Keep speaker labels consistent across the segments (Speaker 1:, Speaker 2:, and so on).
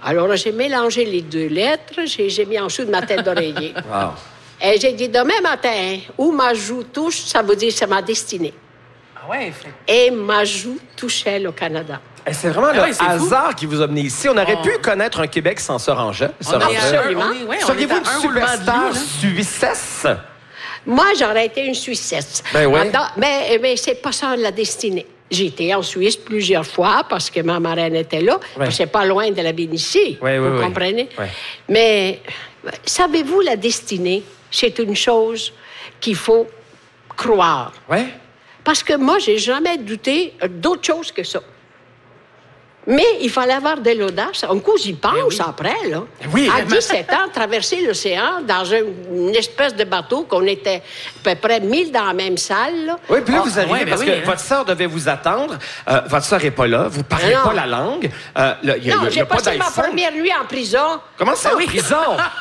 Speaker 1: Alors, j'ai mélangé les deux lettres, j'ai mis en dessous de ma tête d'oreiller.
Speaker 2: Wow.
Speaker 1: Et j'ai dit, demain matin, où ma joue touche, ça veut dire c'est ma destinée.
Speaker 3: Ah ouais, fait...
Speaker 1: Et ma joue touchait le Canada.
Speaker 2: Et c'est vraiment le
Speaker 3: c'est
Speaker 2: hasard qui vous a mené ici. On aurait pu connaître un Québec sans Sorangeau.
Speaker 1: Absolument.
Speaker 2: Seriez-vous une superstar suissesse?
Speaker 1: Moi, j'aurais été une Suissesse.
Speaker 2: Ben ouais.
Speaker 1: Mais c'est pas ça la destinée. J'ai été en Suisse plusieurs fois parce que ma marraine était là.
Speaker 2: Ouais.
Speaker 1: C'est pas loin de la Bénicie, vous comprenez?
Speaker 2: Ouais.
Speaker 1: Mais savez-vous, la destinée, c'est une chose qu'il faut croire.
Speaker 2: Oui.
Speaker 1: Parce que moi, j'ai jamais douté d'autre chose que ça. Mais il fallait avoir de l'audace. On cause y pense après, là.
Speaker 2: Oui.
Speaker 1: À 17 ans, traverser l'océan dans une espèce de bateau qu'on était à peu près 1000 dans la même salle, là.
Speaker 2: Oui, puis là, vous arrivez parce que votre sœur devait vous attendre. Votre sœur n'est pas là. Vous ne parlez pas la langue.
Speaker 1: Non, j'ai passé ma première nuit en prison.
Speaker 2: Comment ça, en prison?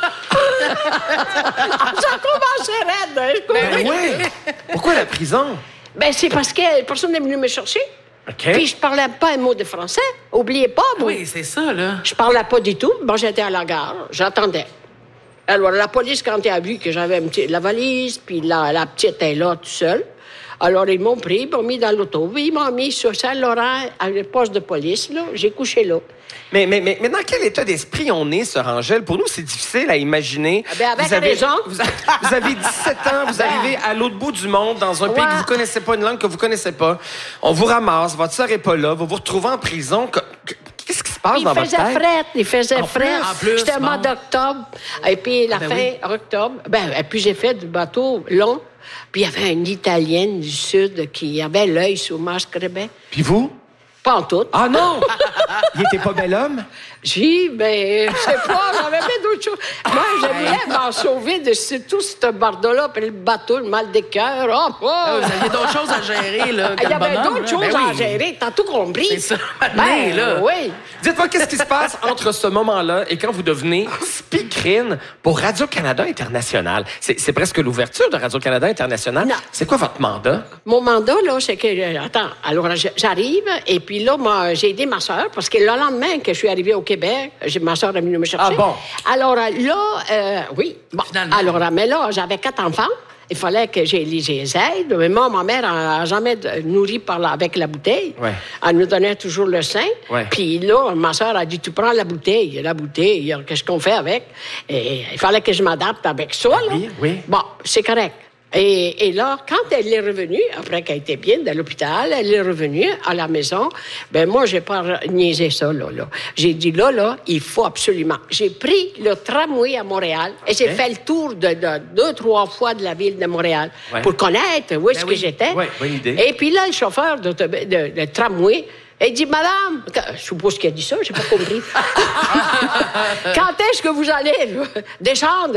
Speaker 1: Ça commençait raide.
Speaker 2: Oui. Pourquoi la prison?
Speaker 1: Ben, c'est parce que personne n'est venu me chercher.
Speaker 2: OK.
Speaker 1: Puis je parlais pas un mot de français. Oubliez pas, vous.
Speaker 3: Oui, c'est ça, là.
Speaker 1: Je parlais pas du tout. Bon, j'étais à la gare. J'attendais. Alors, la police, quand elle a vu que j'avais la valise, puis la petite est là, toute seule, alors ils m'ont pris, ils m'ont mis dans l'auto. Ils m'ont mis sur Saint-Laurent, à le poste de police, là. J'ai couché là.
Speaker 2: Mais dans quel état d'esprit on est, Sœur Angèle? Pour nous, c'est difficile à imaginer.
Speaker 1: Ben, avec raison.
Speaker 2: Vous avez 17 ans, vous arrivez à l'autre bout du monde, dans un pays que vous connaissez pas, une langue que vous connaissez pas. On vous ramasse, votre sœur est pas là, vous vous retrouvez en prison. Qu'est-ce qui se passe dans votre tête?
Speaker 1: Il faisait fret.
Speaker 3: En plus,
Speaker 1: J'étais au mois d'octobre. Et puis, octobre, et puis j'ai fait du bateau long. Puis il y avait une Italienne du Sud qui avait l'œil sur Mascrebet.
Speaker 2: Puis vous?
Speaker 1: Pas en tout.
Speaker 2: Ah non! Il était pas bel homme?
Speaker 1: J'ai, je sais pas, j'avais fait d'autres choses. Moi, je voulais m'en sauver de tout ce bardeau-là, puis le bateau, le mal de cœur.
Speaker 3: Vous aviez d'autres choses à gérer, là.
Speaker 1: Il y avait d'autres choses à gérer, t'as tout compris.
Speaker 3: C'est ça, là.
Speaker 1: Oui.
Speaker 2: Dites-moi, qu'est-ce qui se passe entre ce moment-là et quand vous devenez speakerine pour Radio-Canada International? C'est presque l'ouverture de Radio-Canada International.
Speaker 1: Non.
Speaker 2: C'est quoi votre mandat?
Speaker 1: Mon mandat, là, c'est que... Attends, alors j'arrive, et puis là, moi, j'ai aidé ma soeur, parce que le lendemain que je suis arrivée au Québec, ma soeur est venue me chercher.
Speaker 2: Ah bon?
Speaker 1: Alors là, oui. Bon,
Speaker 3: finalement.
Speaker 1: alors, mais là, j'avais 4 enfants. Il fallait que j'ai les aide. Mais moi, ma mère n'a jamais nourri avec la bouteille.
Speaker 2: Ouais.
Speaker 1: Elle nous donnait toujours le sein.
Speaker 2: Ouais.
Speaker 1: Puis là, ma soeur a dit, tu prends la bouteille. La bouteille, qu'est-ce qu'on fait avec? Et il fallait que je m'adapte avec ça, là.
Speaker 2: Oui, oui.
Speaker 1: Bon, c'est correct. Et là, quand elle est revenue, après qu'elle était bien de l'hôpital, elle est revenue à la maison, moi, j'ai pas niaisé ça, là. J'ai dit, là, il faut absolument. J'ai pris le tramway à Montréal et j'ai fait le tour de 2-3 fois de la ville de Montréal pour connaître où est-ce que j'étais.
Speaker 2: Oui, bonne idée.
Speaker 1: Et puis là, le chauffeur de tramway, il dit, madame, je suppose qu'il a dit ça, j'ai pas compris. Quand est-ce que vous allez descendre?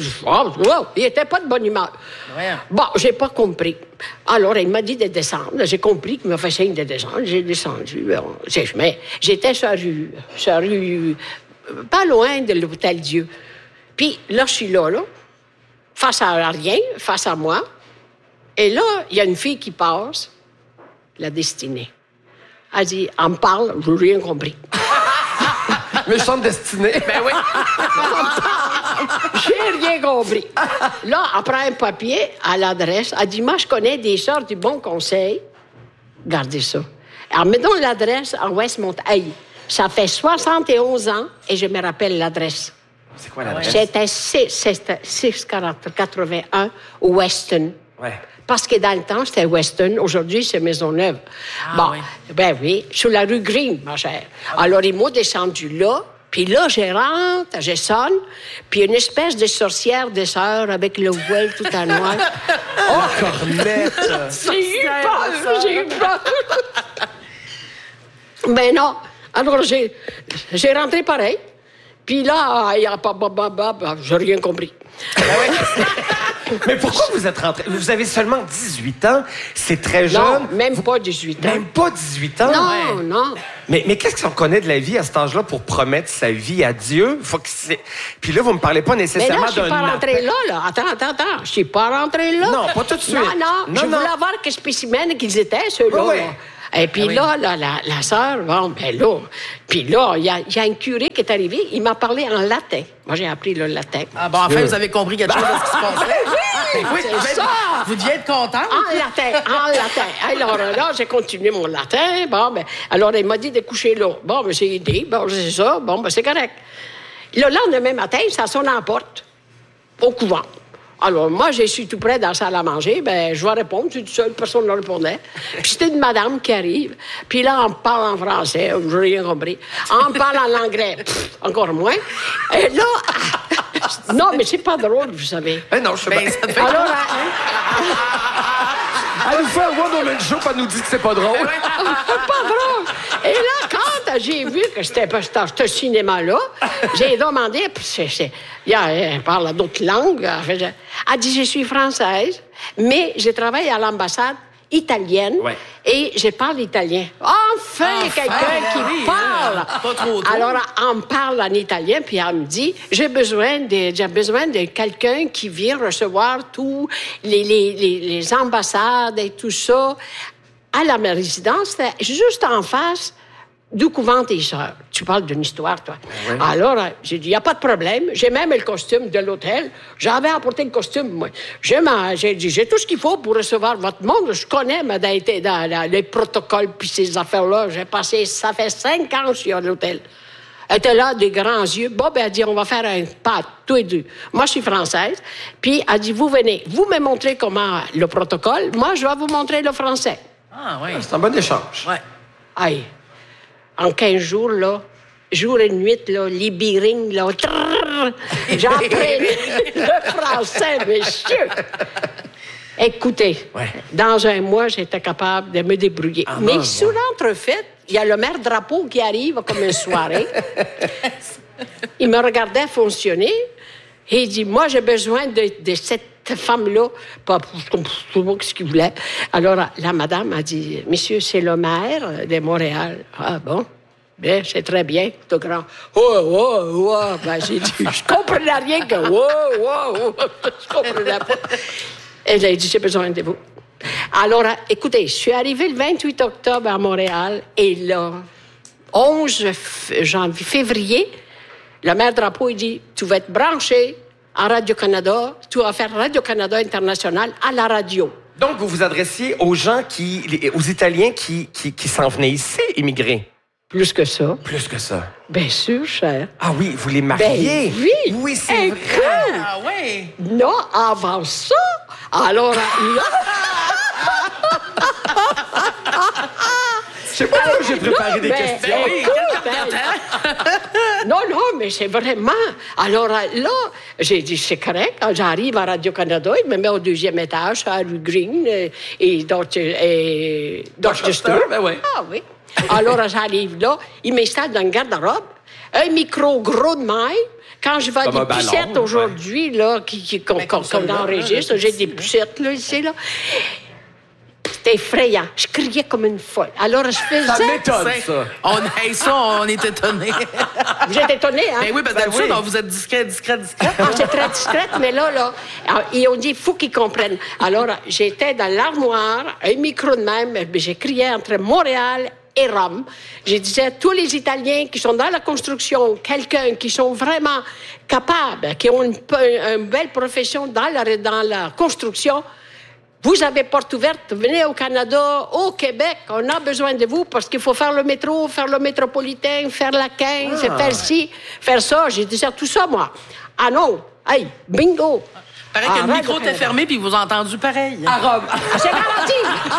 Speaker 1: Il était pas de bonne humeur.
Speaker 3: Ouais.
Speaker 1: Bon, j'ai pas compris. Alors, il m'a dit de descendre. J'ai compris qu'il m'a fait signe de descendre. J'ai descendu. Mais j'étais sur la rue, pas loin de l'Hôtel Dieu. Puis là, je suis là, face à rien, face à moi. Et là, il y a une fille qui passe, la destinée. Elle dit, elle me parle, je n'ai rien compris.
Speaker 2: Méchante destinée.
Speaker 3: Ben oui.
Speaker 1: J'ai rien compris. Là, elle prend un papier à l'adresse. Elle dit, moi, je connais des sœurs du Bon Conseil. Gardez ça. Alors, mettons l'adresse en Westmont. Hey, ça fait 71 ans et je me rappelle l'adresse.
Speaker 2: C'est quoi l'adresse?
Speaker 1: C'était 681 Weston.
Speaker 2: Ouais.
Speaker 1: Parce que dans le temps, c'était Weston. Aujourd'hui, c'est Maisonneuve. Oui, sur la rue Green, ma chère. Alors, ils m'ont descendu là. Puis là, je sonne. Puis une espèce de sorcière de sœur avec le voile tout en noir.
Speaker 2: Oh, Cornette!
Speaker 1: J'ai eu peur. Mais non. Alors, j'ai rentré pareil. Puis là, j'ai rien compris.
Speaker 2: Mais pourquoi vous êtes rentré? Vous avez seulement 18 ans. C'est très jeune.
Speaker 1: Non, même pas 18 ans.
Speaker 2: Même pas 18 ans?
Speaker 1: Non.
Speaker 2: Mais qu'est-ce qu'on connaît de la vie à cet âge-là pour promettre sa vie à Dieu? Puis là, vous me parlez pas nécessairement d'un...
Speaker 1: Mais non, je suis pas rentrée là. Attends. Je suis pas rentrée là.
Speaker 2: Non, pas tout de suite.
Speaker 1: Non. Je voulais voir quel spécimen qu'ils étaient, ceux-là.
Speaker 2: Oui.
Speaker 1: Et puis là, la sœur, bon, ben là, puis là, il y a un curé qui est arrivé, il m'a parlé en latin. Moi, j'ai appris le latin.
Speaker 3: Ah bon, enfin, vous avez compris quelque chose de ce qui se passait.
Speaker 1: Oui, c'est ça!
Speaker 3: Vous deviez être contente.
Speaker 1: En latin. Alors là, j'ai continué mon latin. Bon, ben, alors, il m'a dit de coucher là. Bon, ben, j'ai aidé. Bon, c'est ça. Bon, ben, c'est correct. Le lendemain matin, ça sonne à la porte, au couvent. Alors, moi, je suis tout près dans la salle à manger. Ben, je vais répondre. Je suis tout seul, personne ne répondait. Puis c'était une madame qui arrive. Puis là, on me parle en français. Je n'ai rien compris. On me parle en anglais. Encore moins. Et là... Non, mais c'est pas drôle, vous savez.
Speaker 2: Non, je sais pas.
Speaker 3: Ça te fait
Speaker 1: Alors,
Speaker 2: Elle nous fait un one-woman show, elle nous dit que c'est pas drôle.
Speaker 1: pas drôle. Et là, quand j'ai vu que c'était ce cinéma-là, j'ai demandé, elle parle d'autres langues. Elle dit, je suis française, mais je travaille à l'ambassade italienne et je parle italien. Enfin quelqu'un qui parle.
Speaker 3: Pas trop tôt.
Speaker 1: Alors, on me parle en italien, puis elle me dit, j'ai besoin de quelqu'un qui vient recevoir tous les ambassades et tout ça à la résidence, juste en face du couvent des Sœurs. Tu parles d'une histoire, toi. Oui. Alors, j'ai dit, il n'y a pas de problème. J'ai même le costume de l'hôtel. J'avais apporté le costume, moi. J'ai dit, j'ai tout ce qu'il faut pour recevoir votre monde. Je connais les protocoles puis ces affaires-là. J'ai passé, ça fait 5 ans que je suis à l'hôtel. Elle était là, des grands yeux. Bon, ben, elle dit, on va faire un pas, tous les deux. Moi, je suis française. Puis, elle dit, vous venez, vous me montrez comment le protocole. Moi, je vais vous montrer le français.
Speaker 3: Ah, oui.
Speaker 2: C'est un bon échange.
Speaker 3: Oui.
Speaker 1: Aïe. En 15 jours, là, jour et nuit, là, les birings, là, j'apprenais le français, monsieur. Écoutez, dans un mois, j'étais capable de me débrouiller. Mais sous l'entrefaite, il y a le maire Drapeau qui arrive comme une soirée. Il me regardait fonctionner et il dit, moi, j'ai besoin de cette femme-là, pas pour ce qu'il voulait. Alors, la madame a dit, monsieur, c'est le maire de Montréal. Ah bon? Bien, c'est très bien, tout grand. Ben, j'ai dit, je comprenais rien que je comprenais pas. Elle a dit, j'ai besoin de vous. Alors, écoutez, je suis arrivée le 28 octobre à Montréal et le 11 février, le maire Drapeau, il dit, tu vas être branché à Radio-Canada, tu vas faire Radio-Canada International à la radio.
Speaker 2: Donc, vous vous adressiez aux gens aux Italiens qui s'en venaient ici, immigrer?
Speaker 1: Plus que ça.
Speaker 2: Plus que ça.
Speaker 1: Bien sûr, cher.
Speaker 2: Ah oui, vous les mariez?
Speaker 1: Ben oui.
Speaker 2: Oui, c'est vrai.
Speaker 3: Ah oui.
Speaker 1: Non, avant ça, alors là...
Speaker 2: Je sais pas pourquoi j'ai préparé des questions.
Speaker 1: Non, mais c'est vraiment... Alors là, j'ai dit, c'est correct. Quand j'arrive à Radio-Canada, il me met au 2e étage, à rue Green et Dorchester.
Speaker 2: Ben oui.
Speaker 1: Ah oui. Alors, j'arrive là, il m'installe dans le garde-robe, un micro gros de maille. Quand je vois
Speaker 2: comme
Speaker 1: des pucettes aujourd'hui, là, qu'on enregistre, j'ai des pucettes, là, ici, là. C'était effrayant. Je criais comme une folle. Alors, je faisais...
Speaker 2: Ça m'étonne, ça.
Speaker 3: On est étonnés.
Speaker 1: Vous êtes étonnés, hein?
Speaker 3: Ben oui, parce que d'habitude, vous êtes discret.
Speaker 1: Ah, c'est très discrète, mais là, ils ont dit, il faut qu'ils comprennent. Alors, j'étais dans l'armoire, un micro de même, j'ai crié entre Montréal et Rome. Je disais à tous les Italiens qui sont dans la construction, quelqu'un qui sont vraiment capables, qui ont une belle profession dans la construction, vous avez porte ouverte, venez au Canada, au Québec, on a besoin de vous parce qu'il faut faire le métro, faire le métropolitain, faire la 15, faire ci, faire ça. J'ai dit tout ça, moi. Ah non, hey, bingo!
Speaker 3: Pareil que le micro était fermé puis vous avez entendu pareil.
Speaker 1: À Rome. C'est garanti!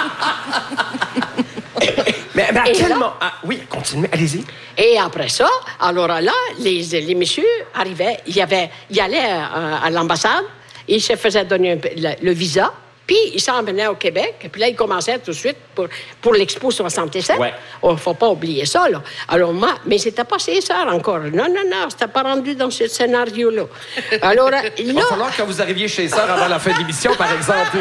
Speaker 2: Mais à quel moment... Ah, oui, continuez, allez-y.
Speaker 1: Et après ça, alors là, les messieurs arrivaient, ils allaient à l'ambassade, ils se faisaient donner le visa, puis ils s'en venaient au Québec, et puis là, ils commençaient tout de suite pour l'Expo 67.
Speaker 2: Ouais.
Speaker 1: Il ne faut pas oublier ça, là. Alors moi, mais c'était pas ses sœurs encore. Non, c'était pas rendu dans ce scénario-là. Alors là...
Speaker 2: Il va falloir que vous arriviez chez sœurs avant la fin de l'émission, par exemple.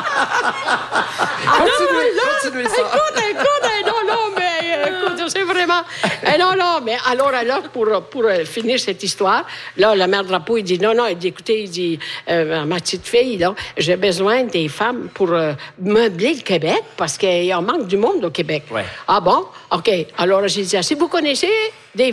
Speaker 2: Continuez ça.
Speaker 1: Écoute, non, mais écoute, c'est vraiment vraiment. Non, mais alors, pour finir cette histoire, là, la mère Drapeau, il dit, non, il dit, écoutez, il dit, ma petite fille, là, j'ai besoin des femmes pour meubler le Québec, parce qu'il en manque du monde au Québec.
Speaker 2: Ouais.
Speaker 1: Ah bon? OK. Alors, j'ai dit, si vous connaissez des